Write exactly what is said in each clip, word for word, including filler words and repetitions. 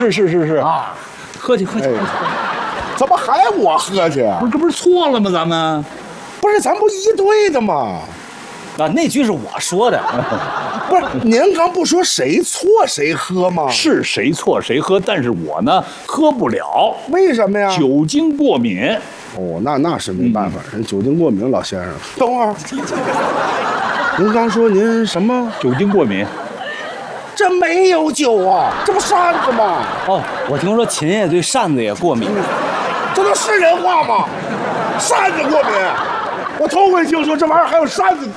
是是是是啊，喝去喝去。 哎，怎么还我喝去啊？ 不是，这不是错了吗？咱们不是，咱不一队的吗？ 啊，那句是我说的。 不是，您刚不说谁错谁喝吗？ 是谁错谁喝，但是我呢喝不了， 为什么呀？ 酒精过敏。 哦，那那是没办法，人酒精过敏，老先生。等会儿，您刚说您什么？ 酒精过敏？ 这没有酒啊，这不扇子吗？ 哦，我听说秦爷对扇子也过敏。 这都是人话吗？扇子过敏，我头回听说这玩意儿还有扇子。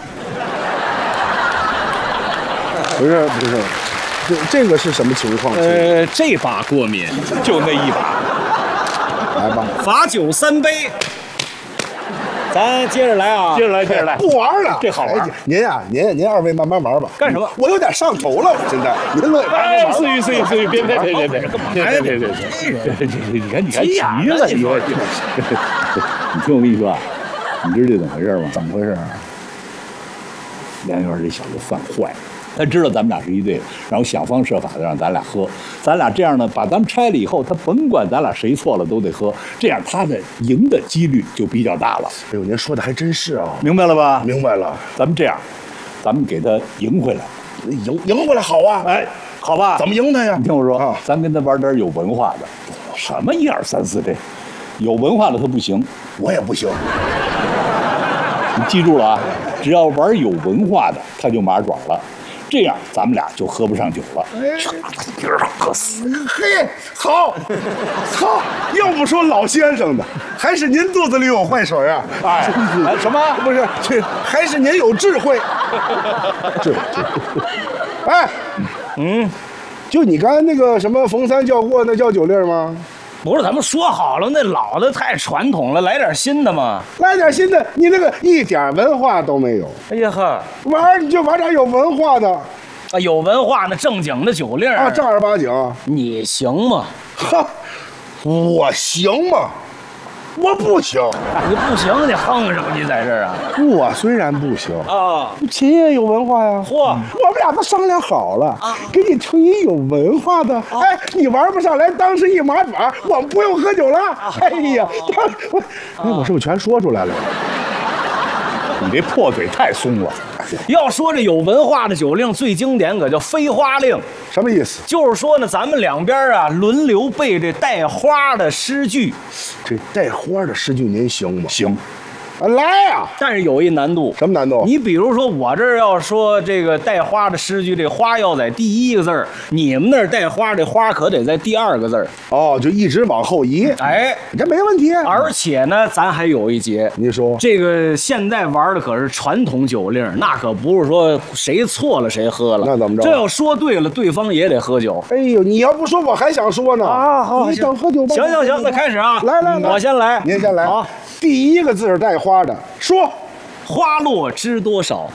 不是不是，这这个是什么情况？ 呃，这把过敏， 就那一把。 来吧， 罚酒三杯。咱接着来啊， 接着来，接着来。 不玩了， 这好玩哎您啊，您您二位慢慢玩吧。 干什么？ 我有点上头了，我现在。您乐意慢慢哎， 玩思雨，思雨，思雨，别别别别别别别别别别！你看，你看，急了，你看，你听我跟你说啊，你知道这怎么回事吗？ 怎么回事？ 梁元这小子犯坏，他知道咱们俩是一队，然后想方设法的让咱俩喝，咱俩这样呢，把咱们拆了以后，他甭管咱俩谁错了都得喝，这样他的赢的几率就比较大了。 哎呦，您说的还真是啊。 明白了吧？ 明白了， 咱们这样，咱们给他赢回来。 赢赢回来好啊。 哎，好吧？ 怎么赢他呀？ 你听我说， 啊， 咱跟他玩点有文化的。什么一二三四这，有文化的他不行。 我也不行。 你记住了啊，只要玩有文化的，他就麻爪了。这样咱们俩就喝不上酒了。 哎，喝死！嘿，好，好，要不说老先生的，还是您肚子里有坏水啊！ 哎，哎什么？ 不是，这还是您有智慧。智慧，智慧。哎，嗯，就你刚才那个什么逢三叫过，那叫酒令吗？ 不是，咱们说好了，那老的太传统了，来点新的嘛。 来点新的，你那个一点文化都没有。 哎呀呵， 玩你就玩点有文化的啊，有文化那正经的酒令啊，正儿八经。 你行吗？ 哈，我行吗？我不行。 你不行，你横什么？你在这儿啊？ 我虽然不行啊， 秦也有文化呀。 嚯， 我们俩都商量好了， 啊、 给你推一有文化的。啊、哎，你玩不上来，当时一麻爪，我们不用喝酒了。啊、哎呀，当我，哎，我是不是全说出来了？ 你这破嘴太松了。 要说这有文化的酒令最经典，可叫飞花令。 什么意思？ 就是说呢，咱们两边啊轮流背这带花的诗句。 这带花的诗句您行吗？ 行。 啊，来呀！ 但是有一难度。 什么难度？ 你比如说，我这儿要说这个带花的诗句，这花要在第一个字儿；你们那儿带花，这花可得在第二个字儿。 哦，就一直往后移。 哎， 这没问题。 而且呢，咱还有一节。 你说这个现在玩的可是传统酒令，那可不是说谁错了谁喝了。 那怎么着？ 这要说对了，对方也得喝酒。 哎呦，你要不说我还想说呢。 啊，好， 你等喝酒吧。 行行行，那开始啊！ 来来来， 我先来， 您先来。 好， 第一个字是带花的，说。 花落知多少？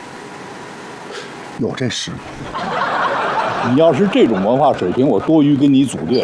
有这诗吗？ 你要是这种文化水平，我多余跟你组队。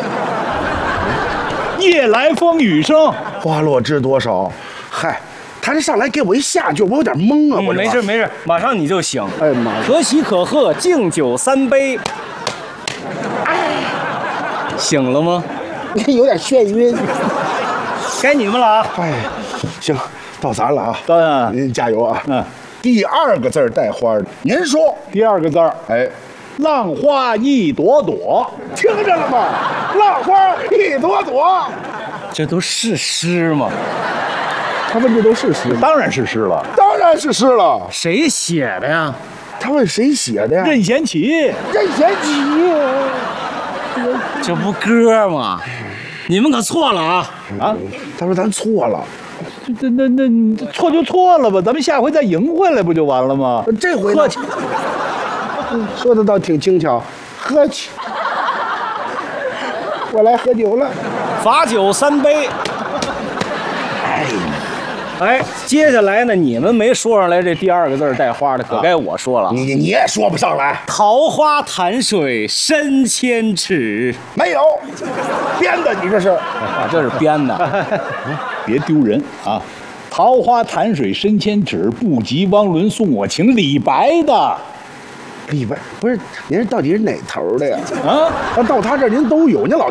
夜来风雨声， 花落知多少？嗨，他这上来给我一下句，我有点懵啊！ 嗯、 我没事没事，马上你就醒。 哎妈， 可喜可贺，敬酒三杯。哎，醒了吗？ 有点眩晕。 该你们了啊！ 哎，行。到咱了啊！ 当然， 您加油啊！ 嗯， 第二个字带花的，您说第二个字儿， 哎， 浪花一朵朵， 听着了吗？浪花一朵朵， 这都是诗吗？ 他问这都是诗， 当然是诗了， 当然是诗了。 谁写的呀？ 他问谁写的呀？ 任贤齐， 任贤齐， 这不歌吗？你们可错了啊！ 啊， 他说咱错了。 这那那那错就错了吧，咱们下回再赢回来不就完了吗？ 这回喝去， 说的倒挺轻巧，喝去，我来喝酒了， 罚酒三杯。 哎， 哎，接下来呢，你们没说上来这第二个字带花的，可该我说了。 你你你也说不上来， 桃花潭水深千尺， 没有，编的，你这是啊，这是编的。 别丢人啊！桃花潭水深千尺，不及汪伦送我情，李白的。 李白不是您是到底是哪头的呀？ 啊， 那到他这儿您都有，您老